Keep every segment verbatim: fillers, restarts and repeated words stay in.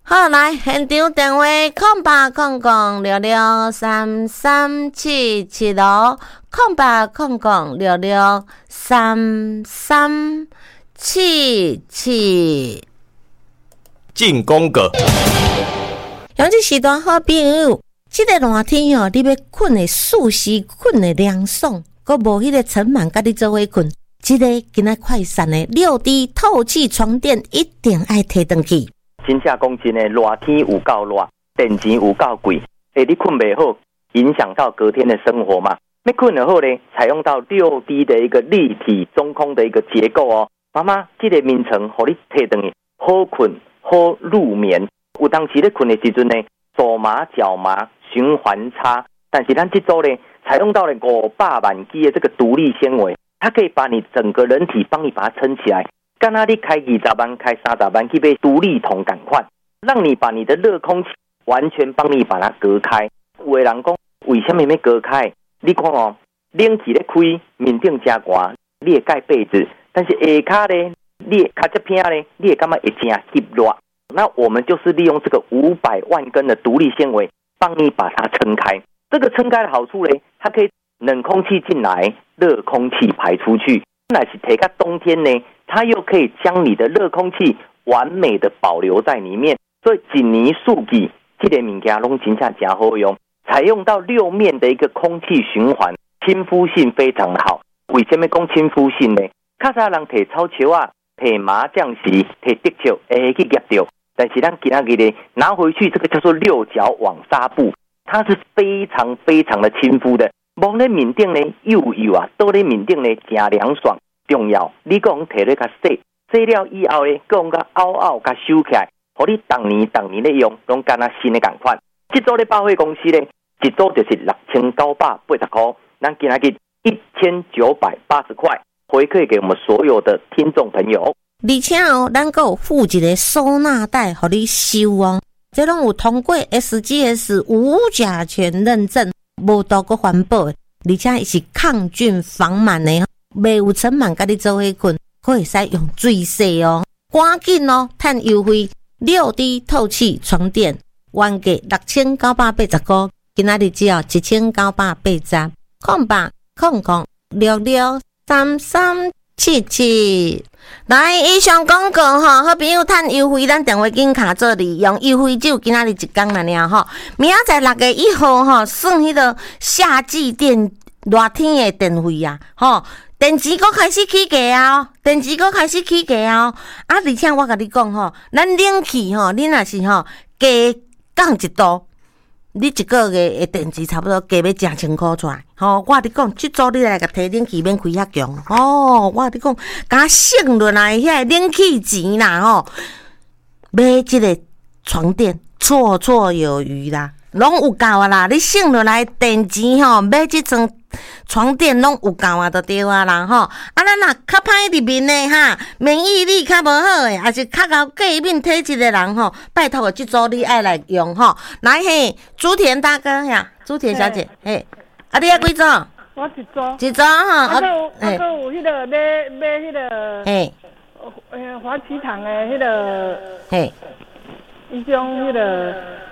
好，来现场电话空八空空六六三三七七六，空八空空六六三三七七。 进攻个， 用这时段好朋友，这个热天哦，你要困的舒适，困的凉爽，佮无迄个尘螨，甲你做伙困。这个今仔快闪的六 D 透气床垫一定爱摕回去。 真正讲真的，热天有够热，电钱有够贵，诶，你困袂好，影响到隔天的生活嘛。要困得好呢，采用到六 D 的一个立体中空的一个结构哦。妈妈，这个名称，互你摕回去，好困好入眠。有当时咧困的时阵呢，手麻脚麻循环差，但是咱这周呢，采用到了五百万支的这个独立纤维，它可以把你整个人体帮你把它撑起来。刚刚你开二十万、开三十万去买独立筒赶快，让你把你的热空气完全帮你把它隔开。有的人讲为什么要隔开？你看哦，冷气咧开，面顶加寒，你会盖被子，但是下骹咧，你会脚只偏咧，你会感觉会真吸热。那我们就是利用这个五百万根的独立纤维，帮你把它撑开。这个撑开的好处咧，它可以冷空气进来，热空气排出去。那是提到冬天呢，它又可以将你的热空气完美的保留在里面。所以一年四季这个物件拢真正真好用，采用到六面的一个空气循环，亲肤性非常的好。为什么讲亲肤性呢？较早人摕草球啊，摕麻将时摕竹球会去夹掉，但是咱今仔日呢拿回去，这个叫做六角网纱布，它是非常非常的亲肤的。摸在面顶呢，幼幼啊，倒在面顶呢，真凉爽。重要，你讲摕咧较洗，洗了以后呢，讲甲凹凹甲收起来，互你当年当年咧用，拢敢若新的共款。这组咧百货公司咧，一组就是六千九百八十块，咱今仔日一千九百八十块，回馈给我们所有的听众朋友。 而且哦，咱还有附一个收纳袋，互你收哦。这拢有通过 S G S 无甲醛认证。无毒个环保，而且是抗菌防螨的，袂有尘螨，甲你做伙困，可会使用水洗哦。赶紧哦，趁优惠六 D 透气床垫，原价六千九百八十块，今仔日只要一千九百八十，空八空空六六三三七七。来，以上广告吼，好朋友趁优惠，咱电话紧卡做利用优惠只有今仔日一天啦尔吼。明仔载六月一号吼，算迄个夏季电热天的电费啊，吼，电池阁开始起价啊，电池阁开始起价啊。啊，而且我甲你讲吼，咱冷气吼，你若是吼加降一度，你一个月的电池差不多加要成千块出来。吼、哦，我你讲，这组你来甲提冷气免开遐强哦。我你讲，甲省落来遐冷气钱啦吼，买这个床垫绰绰有余啦，拢有够啊啦。你省落来电钱吼，买这床床垫拢有够啊，就对啊啦吼。啊，咱若较歹入面的哈，免疫力较无好的，还是较高过敏体质的人吼，拜托这组你爱来用吼。来嘿，朱田大哥呀，朱田小姐，嘿。啊！你遐几组？ 我一组。 一组哈。 啊，还有还有迄个买买迄个， 嘿， 呃，华旗堂的迄个， 嘿， 一种迄个，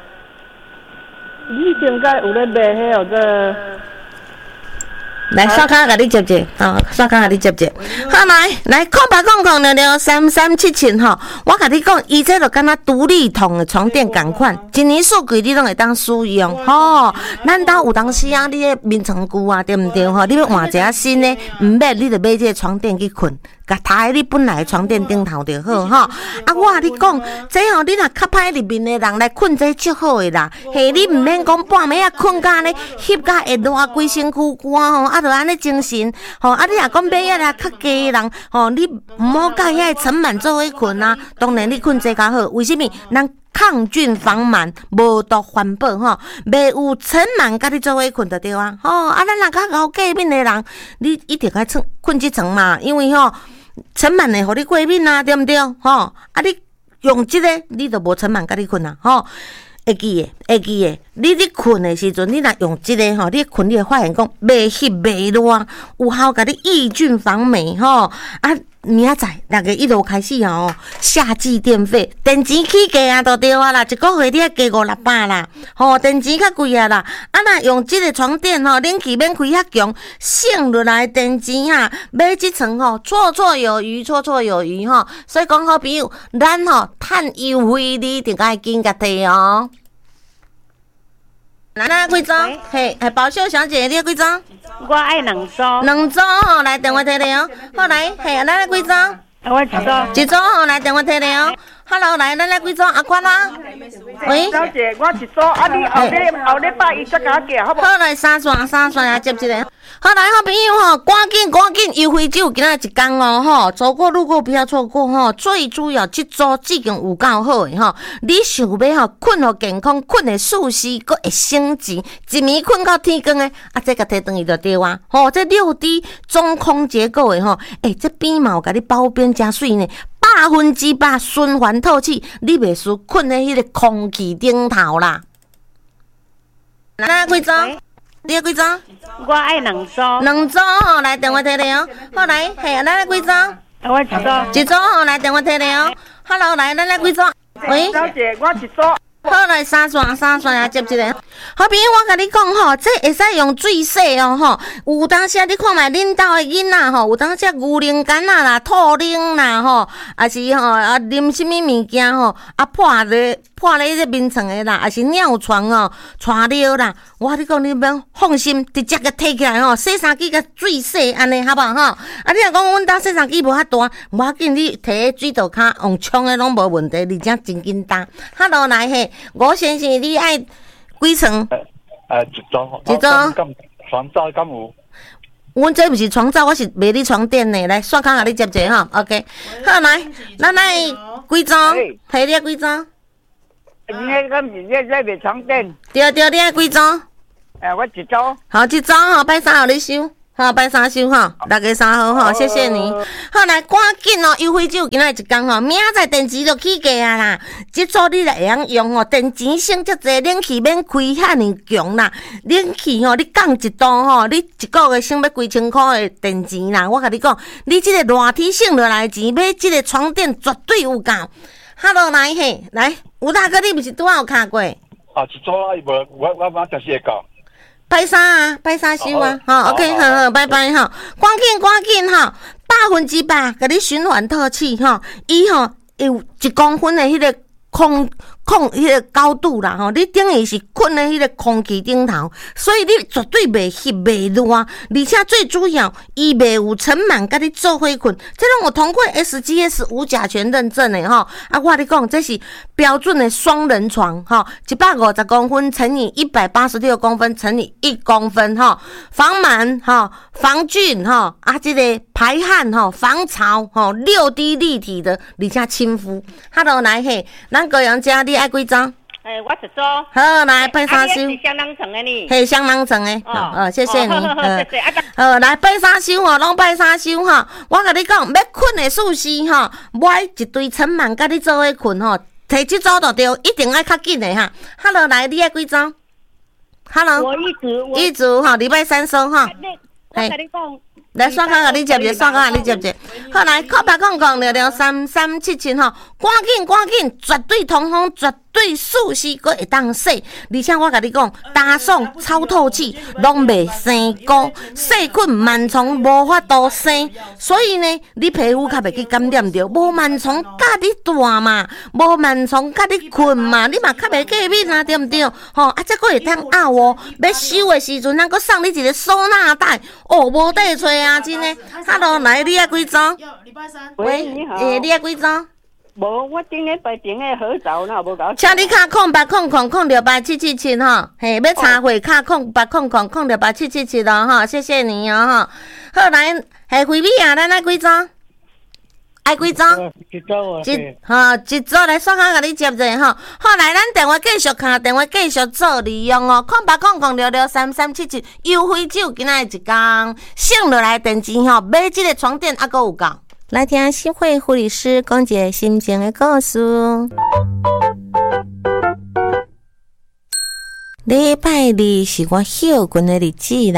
以前该有咧卖迄个个。 来，刷卡甲你接接，啊，刷卡甲你接接。好来，来，空八空空六六三三七七吼，我甲你讲，伊这就敢若独立筒的床垫共款，一年四季你拢会当使用吼。咱兜有当时啊，你咧眠床久啊，对毋对吼？你要换一下新的，毋免你就买这个床垫去困。甲踏喺你本来床垫顶头就好吼。啊，我甲你讲，这吼你若较歹入面的人来困，这足好的啦。嘿，你毋免讲半暝啊困甲呢，翕甲会热规身躯汗吼，啊，就安尼精神吼。啊，你若讲买遐个较低的人吼，你毋好甲遐尘螨做伙困啊。当然你困这较好，为什么？咱抗菌防螨，无毒环保吼，袂有尘螨甲你做伙困就对啊。吼，啊，咱若较高过敏的人，你一定爱床困这床嘛，因为吼。尘螨会互你过敏啊，对毋对？吼，啊，你用这个，你就无尘螨甲你困啊，吼。会记诶，会记诶。你咧困诶时阵，你若用这个吼，你困你会发现讲袂翕袂热，有效甲你抑菌防霉吼。啊， 明仔载六月一号开始哦，夏季电费电钱起价啊，就对啊啦，一个月你要加五六百啦，吼、哦，电钱较贵啊啦。啊，若用即个床垫吼，冷气免开遐强，省落来电钱啊，买即层吼，绰绰有余，绰绰有余吼。所以讲好朋友，咱吼趁优惠你定该紧甲摕哦。来来几张？嘿，系保秀小姐，你要几张？ 我爱两组。 两组吼，来电话摕来哦。好来，嘿，来来几张？ 我一组。 一组吼，来电话摕来哦。Hello， 来，咱来几组？阿宽啦。喂， 小姐，我一组，啊，你后礼后礼拜一再甲我寄，好不好？ 好来，三线三线啊，接一个。好来，好朋友吼，赶紧赶紧优惠只有今仔一天哦吼，走过路过不要错过吼。最主要这组已经有够好的吼，你想要吼困好健康，困的舒适，佫会省钱，一暝困到天光的，啊，这个摕转去就对啊。吼，这六 D 中空结构的吼，诶、欸，这边嘛有甲你包边真水呢。百分之百循环透气，你袂输困在迄个空气顶头啦。来几张？你要几张？ 我爱两组。 两组吼，来电话摕来哦。好来，嘿，咱来几张？ 我一组。 一组吼，来电话摕来哦。Hello，来，咱来几张？喂， 小姐，我一组。 好来，三线三线啊，接一个。好朋友，我甲你讲吼，这会使用水洗哦吼。有当时你看卖恁兜的囡仔吼，有当时牛奶干啊啦、兔奶啦吼，啊是吼啊啉什么物件吼，啊破咧破咧这眠床的啦，啊是尿床哦、床尿啦。我甲你讲，你免放心，直接甲摕起来吼，洗衫机甲水洗安尼好不好吼？啊，你若讲阮兜洗衫机无遐大，无要紧，你摕个水道卡用冲的拢无问题，而且真简单。Hello，来嘿。我先生，你爱几层？ 呃，一张。 一张。 床罩敢有？ 阮这不是床罩，我是卖你床垫的。来，刷卡给你接一下哈。OK， 好来，咱来几张？嘿，你爱几张？ 你迄敢是你在卖床垫？ 对对，你爱几张？ 诶，我一张。 好，一张吼，拜三号你收。好，拜三收吼，六月三号吼，谢谢你。好来，赶紧哦，优惠只有今仔一天吼，明仔载电池就起价啊啦。这组你来会用哦，电池省足济，冷气免开遐尼强啦。冷气吼，你降一度吼，你一个月省要几千块的电池啦。我甲你讲，你这个热天省落来钱，买这个床垫绝对有够。Hello， 来嘿，来，吴大哥，你不是拄仔有卡过？ 啊，一组啊，无，我我我暂时会到。 拜三啊，拜三收啊，好 ，OK， 好好，拜拜哈，赶紧赶紧哈，百分之百给你循环透气哈，伊吼有一公分的迄个空空迄个高度啦吼，你等于是困在迄个空气顶头，所以你绝对袂湿袂热，而且最主要伊袂有尘螨，甲你做伙困，这种有通过 S G S 无甲醛认证的吼，啊，我跟你讲，这是标准的双人床哈，一百五十公分乘以一百八十六公分乘以一公分哈，防螨哈，防菌哈，啊，这个排汗哈，防潮哈，六 D 立体的，而且亲肤。Hello， 来嘿，咱高阳家你爱几张？ 诶，我一组。 好，来拜三收。 是双人床的呢。 嘿，双人床的。哦，呃，谢谢你。 好好好，谢谢。 呃，来拜三收吼，拢拜三收吼。我甲你讲，要困的舒适吼，买一堆尘螨，甲你做伙困吼，摕这组就对，一定爱较紧的哈。Hello， 来，你爱几张 ？Hello， 我一组， 一组哈，礼拜三收哈。 我甲你讲。 来，刷卡给你接一刷卡给你接一好来，靠白空空六六三三七七吼，赶紧赶紧，绝对通风，绝对舒适，佫会当洗。而且我甲你讲，打爽超透气，拢袂生菇，细菌螨虫无法度生。所以呢，你皮肤较袂去感染着，无螨虫甲你住嘛，无螨虫甲你困嘛，你嘛较袂过敏啊，对毋对？吼、哦，啊，这个会当拗哦。要收的时阵，咱佫送你一个收纳袋，哦，无地找啊，真诶。Hello， 来，你爱几张？ 礼拜三。 喂，你好。诶，你爱几张？ 无，我顶礼拜顶诶合照，那无搞。 请你卡空八空空空六八七七七吼，嘿，要查回卡空八空空空六八七七七咯吼，谢谢你哦吼。好来，系回米啊，咱爱几张？爱几张？ 一组啊。 一吼一组来刷卡，甲你接者吼。好来，咱电话继续卡，电话继续做利用哦。空八空空六六三三七七，优惠只有今仔一天，省落来电钱吼，买这个床垫还佫有够。来听新会护理师讲一个心情的故事。礼拜二是我休困的日子啦，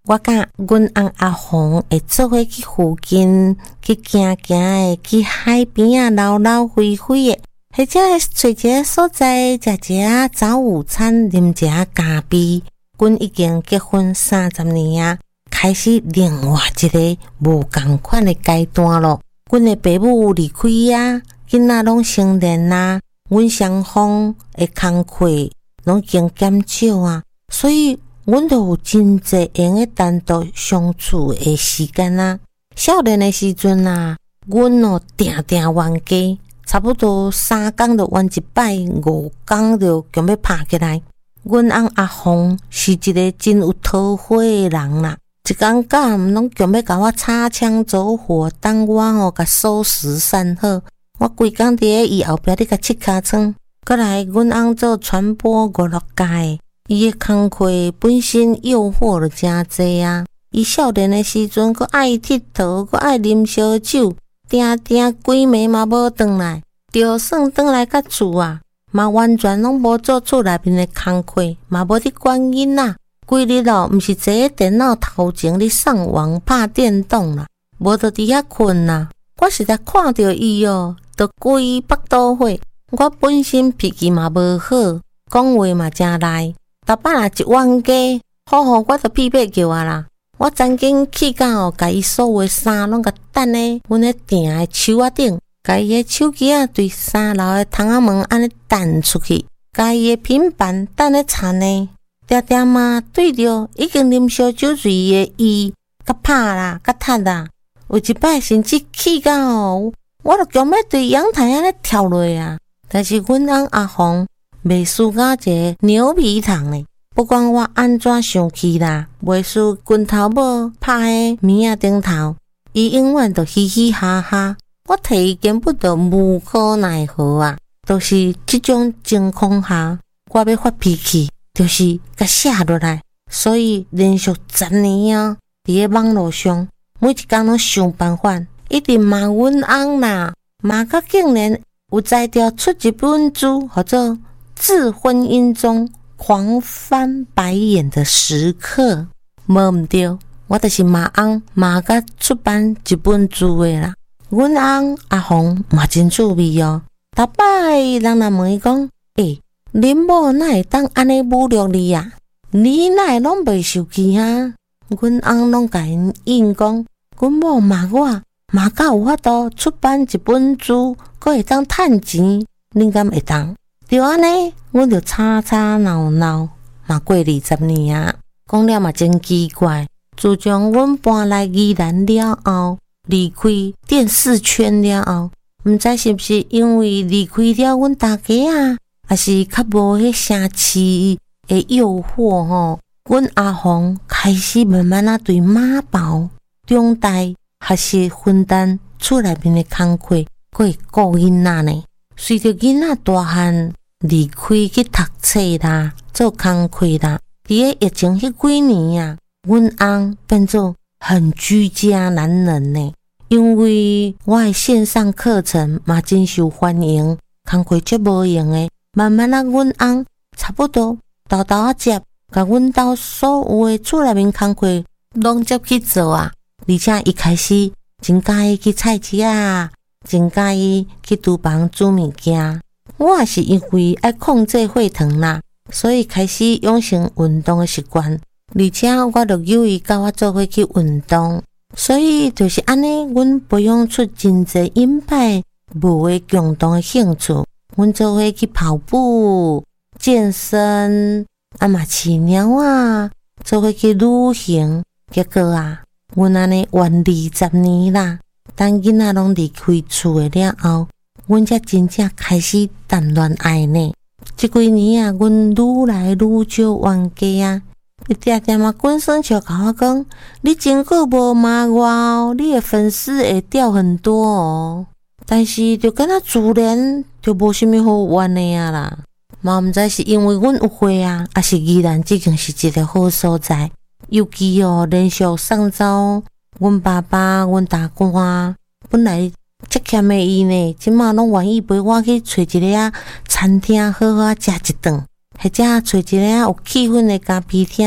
我甲阮翁阿红会做伙去附近去行行诶，去海边啊流流飞飞诶，或者找一个所在食一下早午餐，啉一下咖啡。阮已经结婚三十年啊，开始另外一个无同款诶阶段咯。阮诶爸母离开啊，囡仔拢成年啊，阮双方诶工课拢经减少啊，所以阮都有真侪用诶单独相处诶时间啊。少年诶时阵啊，阮哦定定冤家，差不多三工就冤一摆，五工就强要拍起来。阮翁阿红是一个真有桃花诶人啦，一工干拢强要甲我擦枪走火，等我哦甲收拾善好。我规工伫咧伊后壁咧甲切尻川，过来阮翁做传播五六届，伊诶工课本身诱惑就真济啊。伊少年诶时阵，佫爱佚佗，佫爱啉烧酒，定定几暝嘛无转来，就算转来甲厝啊，嘛完全拢无做厝内面诶工课，嘛无伫管囡仔。规日哦，毋是坐喺电脑头前咧上网拍电动啦，无就伫遐困啦。我实在看到伊哦，就规腹肚火。我本身脾气嘛无好，讲话嘛真赖，逐摆若一冤家，好好我就屁屁叫啊啦。我曾经去到哦，甲伊所有诶衫拢甲等咧阮咧订诶手仔顶，甲伊诶手机啊对三楼诶窗仔门安尼弹出去，甲伊诶平板等咧田呢，定定嘛对着已经啉烧酒醉诶伊，甲拍啦，甲踢啦。有一摆甚至气到哦，我著强要对阳台安尼跳落啊！但是阮翁阿红袂输甲一个牛皮糖咧。不管我安怎生气啦，袂输拳头母拍喺面仔顶头，伊永远都嘻嘻哈哈。我替伊根本就无可奈何啊！就是这种情况下，我要发脾气，就是甲写落来。所以连续十年啊，伫咧网络上，每一工拢想办法，一直骂阮翁啦，骂到竟然有才调出一本书，或者自婚姻中狂翻白眼的时刻。无毋对，我就是骂翁骂甲出版一本书的啦。阮翁阿红嘛真趣味哦，逐摆人若问伊讲，诶、欸，恁某哪会当安尼侮辱你啊？你哪会拢袂受气啊？阮翁拢甲因应讲，阮某骂我，骂甲有法度出版一本书，佫会当趁钱，恁敢会当？就安尼，阮就吵吵闹闹，嘛过二十年啊。讲了嘛真奇怪，自从阮搬来宜兰了后，离开电视圈了后，毋知是毋是因为离开了阮大家啊，还是较无迄城市的诱惑吼。阮阿红开始慢慢啊对妈宝、中大还是分担厝内面的工课，佫会顾囡仔呢。随着囡仔大汉离开去读册啦，做工课啦，伫个疫情迄几年啊，阮翁变做很居家男人呢。因为我的线上课程嘛真受欢迎，工课足无用的，慢慢啊，阮翁差不多豆豆啊接，甲阮兜所有的厝内面工课拢接去做啊。而且一开始真介意去菜市啊，真介意去厨房煮物件。我也是因为爱控制血糖啦，所以开始养成运动的习惯，而且我就有伊教我做伙去运动，所以就是安尼，阮培养出真侪隐蔽无的共同的兴趣。阮做伙去跑步、健身，啊嘛饲猫啊，做伙去旅行。结果啊，阮安尼玩二十年啦，等囡仔拢离开厝的了后，阮才真正开始谈恋爱呢。这几年啊，阮愈来愈少冤家啊。伊定定嘛滚酸笑甲我讲，你真久无骂我哦，你的粉丝会掉很多哦。但是就敢若自然就无啥物好冤的啊啦。嘛毋知是因为阮有会啊，还是宜兰即间是一个好所在。尤其哦，连续送走阮爸爸、阮大官，本来足欠的伊呢，即马拢愿意陪我去找一个啊餐厅，好好食一顿，或者找一个啊有气氛的咖啡厅，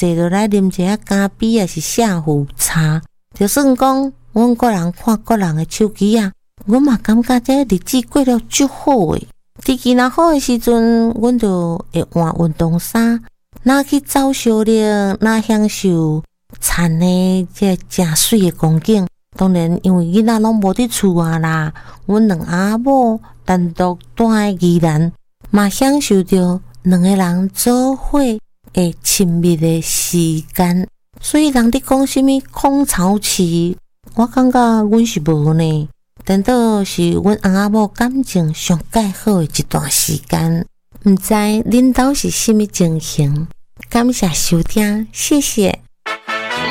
地就来啉一下咖啡，也是下午茶。就算讲，阮个人看个人的手机啊，阮嘛感觉这日子过了足好诶。天气若好诶时阵，阮就会换运动衫，若去走小了，若享受田诶这真水诶光景。当然，因为囡仔拢无伫厝啊啦，阮两阿某单独住喺宜兰，嘛享受着两个人做伙诶亲密诶时间。所以人伫讲什么空巢期，我感觉阮是无呢。等到是阮翁仔某感情上介好诶一段时间，毋知恁兜是什么情形？感谢收听，谢谢。